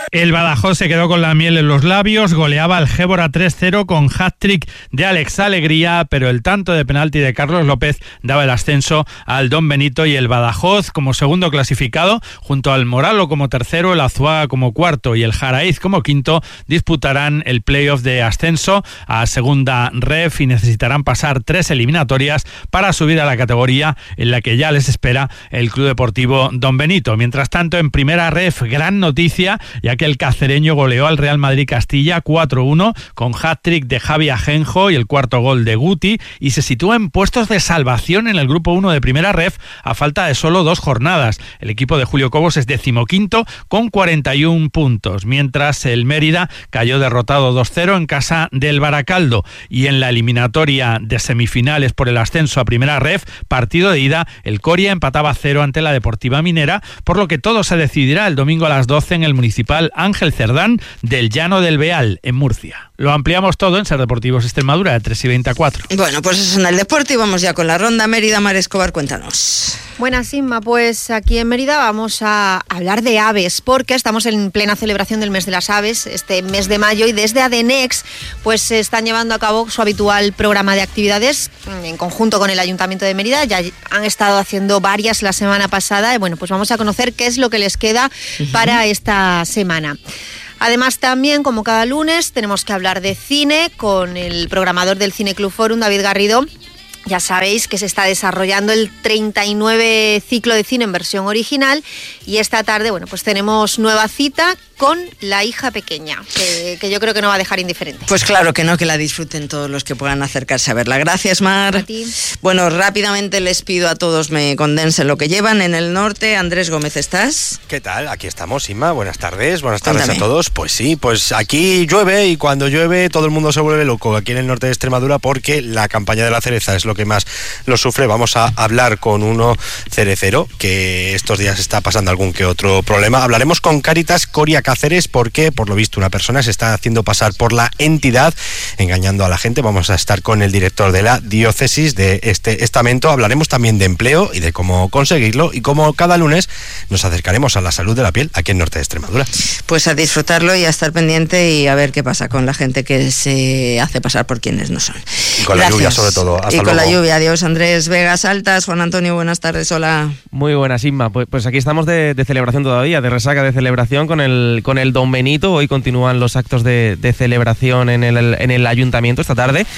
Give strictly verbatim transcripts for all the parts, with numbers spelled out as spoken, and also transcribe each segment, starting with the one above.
El Badajoz se quedó con la miel en los labios, goleaba al Gébora tres cero con hat-trick de Alex Alegría, pero el tanto de penalti de Carlos López daba el ascenso al Don Benito y el Badajoz como segundo clasificado, junto al Moralo como tercero, el Azuaga como cuarto y el Jaraíz como quinto, disputarán el playoff de ascenso a segunda ref y necesitarán pasar tres eliminatorias para subir a la categoría en la que ya les espera el Club Deportivo Don Benito. Mientras tanto, en primera ref, gran noticia, ya que el cacereño goleó al Real Madrid Castilla cuatro uno con hat-trick de Javi Ajenjo y el cuarto gol de Guti, y se sitúa en puestos de salvación en el grupo uno de primera ref a falta de solo dos jornadas. El equipo de Julio Cobos es decimoquinto con cuarenta y un puntos, mientras el Mérida cayó derrotado dos cero en casa del Baracaldo, y en la eliminatoria de semifinales por el ascenso a primera ref, partido de ida, el Coria empataba cero ante la Deportiva Minera, por lo que todo se decidirá el domingo a las doce en el Municipal Ángel Cerdán del Llano del Beal, en Murcia. Lo ampliamos todo en Ser Deportivos Extremadura, de tres y veinticuatro. Bueno, pues eso es en el deporte y vamos ya con la ronda Mérida. Mar Escobar, cuéntanos. Buenas, Inma. Pues aquí en Mérida vamos a hablar de aves, porque estamos en plena celebración del mes de las aves, este mes de mayo, y desde ADENEX pues se están llevando a cabo su habitual programa de actividades en conjunto con el Ayuntamiento de Mérida. Ya han estado haciendo varias la semana pasada y bueno, pues vamos a conocer qué es lo que les queda uh-huh. para esta semana. Además, también, como cada lunes, tenemos que hablar de cine con el programador del Cine Club Forum, David Garrido. Ya sabéis que se está desarrollando el treinta y nueve ciclo de cine en versión original, y esta tarde, bueno, pues tenemos nueva cita con La hija pequeña, que, que yo creo que no va a dejar indiferente. Pues claro que no, que la disfruten todos los que puedan acercarse a verla. Gracias, Mar. A ti. Bueno, rápidamente les pido a todos me condensen lo que llevan. En el norte, Andrés Gómez, ¿estás? ¿Qué tal? Aquí estamos, Inma. Buenas tardes. Buenas tardes Cuéntame. a todos. Pues sí, pues aquí llueve, y cuando llueve todo el mundo se vuelve loco aquí en el norte de Extremadura, porque la campaña de la cereza es lo que más lo sufre. Vamos a hablar con uno cerecero que estos días está pasando algún que otro problema. Hablaremos con Cáritas Coria Cáceres, porque por lo visto una persona se está haciendo pasar por la entidad, engañando a la gente. Vamos a estar con el director de la diócesis de este estamento. Hablaremos también de empleo y de cómo conseguirlo, y como cada lunes nos acercaremos a la salud de la piel aquí en norte de Extremadura. Pues a disfrutarlo y a estar pendiente y a ver qué pasa con la gente que se hace pasar por quienes no son. Y con Gracias. La lluvia sobre todo. Hasta y con luego. la lluvia. Adiós, Andrés. Vegas Altas, Juan Antonio, buenas tardes. Hola. Muy buenas, Inma. Pues, pues aquí estamos de, de celebración todavía, de resaca de celebración con el con el Don Benito. Hoy continúan los actos de, de celebración en el, en el ayuntamiento esta tarde,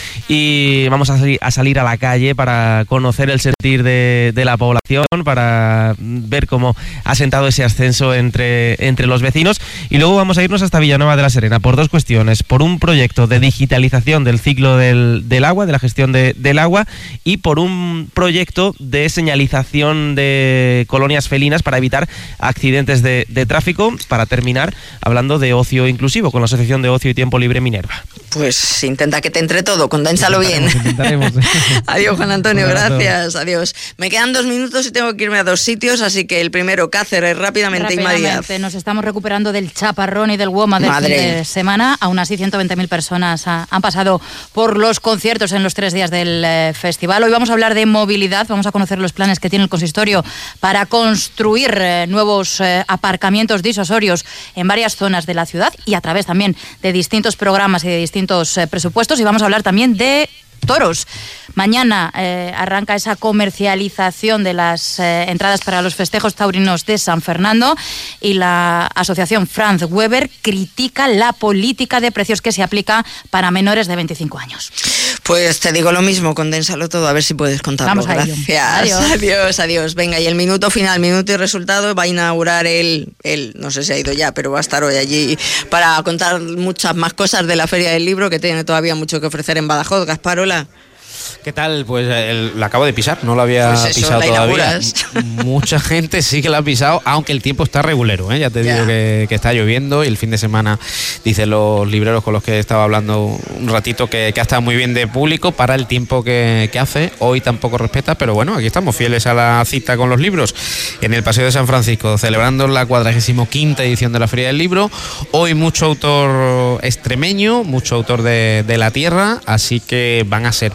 y vamos a, salir, a salir a la calle para conocer el sentir de, de la población, para ver cómo ha sentado ese ascenso entre, entre los vecinos, y luego vamos a irnos hasta Villanueva de la Serena por dos cuestiones: por un proyecto de digitalización del ciclo del, del agua, de la gestión de, del agua, y por un proyecto de señalización de colonias felinas para evitar accidentes de, de tráfico, para terminar hablando de ocio inclusivo con la Asociación de Ocio y Tiempo Libre Minerva. Pues intenta que te entre todo, condénsalo bien. Intentaremos. Adiós, Juan Antonio, gracias, adiós. Me quedan dos minutos y tengo que irme a dos sitios, así que el primero, Cáceres, rápidamente, Rápidamente, Inma. nos estamos recuperando del chaparrón y del WOMA del Madre. fin de semana. Aún así, ciento veinte mil personas ha, han pasado por los conciertos en los tres días del eh, festival. Hoy vamos a hablar de movilidad, vamos a conocer los planes que tiene el consistorio para construir eh, nuevos eh, aparcamientos disuasorios en varias zonas de la ciudad, y a través también de distintos programas y de distintos eh, presupuestos. Y vamos a hablar también de toros. Mañana eh, arranca esa comercialización de las eh, entradas para los festejos taurinos de San Fernando, y la asociación Franz Weber critica la política de precios que se aplica para menores de veinticinco años. Pues te digo lo mismo, condénsalo todo, a ver si puedes contarlo. Vamos a ello. Gracias. Adiós. adiós, adiós. Venga, y el minuto final, minuto y resultado, va a inaugurar él, él, no sé si ha ido ya, pero va a estar hoy allí para contar muchas más cosas de la Feria del Libro, que tiene todavía mucho que ofrecer en Badajoz. Gaspar, hola. ¿Qué tal? Pues el, la acabo de pisar, no la había pues eso, pisado la todavía. inauguras. Mucha gente sí que la ha pisado, aunque el tiempo está regulero, ¿eh? Ya te Ya. digo que, que está lloviendo, y el fin de semana, dicen los libreros con los que estaba hablando un ratito, que, que ha estado muy bien de público para el tiempo que, que hace. Hoy tampoco respeta, pero bueno, aquí estamos fieles a la cita con los libros en el Paseo de San Francisco, celebrando la cuadragésimo quinta edición de la Feria del Libro. Hoy mucho autor extremeño, mucho autor de, de la tierra, así que van a ser protagonistas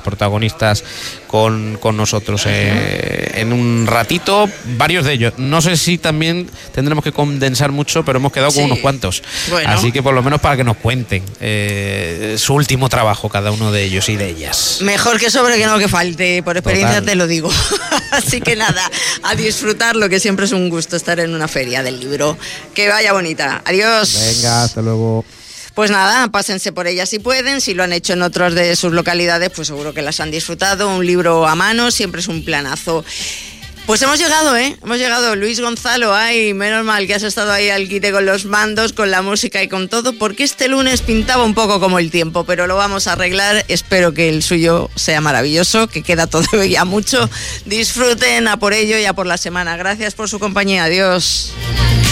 protagonistas con, con nosotros eh, en un ratito, varios de ellos. No sé si también tendremos que condensar mucho, pero hemos quedado con sí. unos cuantos. Bueno. Así que por lo menos para que nos cuenten eh, su último trabajo, cada uno de ellos y de ellas. Mejor que sobre que no que falte, por experiencia Total. Te lo digo. Así que nada, a disfrutarlo, que siempre es un gusto estar en una feria del libro. Que vaya bonita. Adiós. Venga, hasta luego. Pues nada, pásense por ella si pueden, si lo han hecho en otros de sus localidades, pues seguro que las han disfrutado. Un libro a mano siempre es un planazo. Pues hemos llegado, ¿eh? Hemos llegado. Luis Gonzalo, ay, menos mal que has estado ahí al quite con los mandos, con la música y con todo, porque este lunes pintaba un poco como el tiempo, pero lo vamos a arreglar. Espero que el suyo sea maravilloso, que queda todavía mucho. Disfruten a por ello y a por la semana. Gracias por su compañía. Adiós.